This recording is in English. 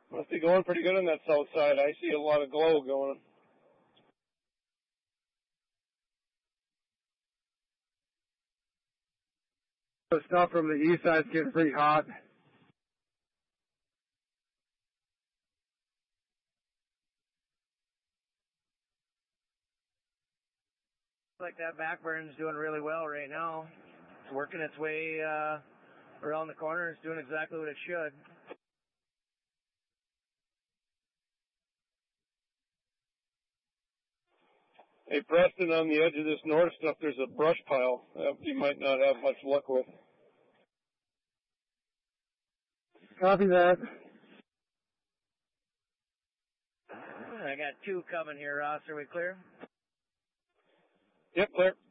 Must be going pretty good on that south side. I see a lot of glow going. The stuff from the east side's getting pretty hot. Like that backburn's doing really well right now. It's working its way around the corner. It's doing exactly what it should. Hey, Preston, on the edge of this north stuff, there's a brush pile you might not have much luck with. Copy that. I got 2 coming here, Ross. Are we clear? Yep, clear.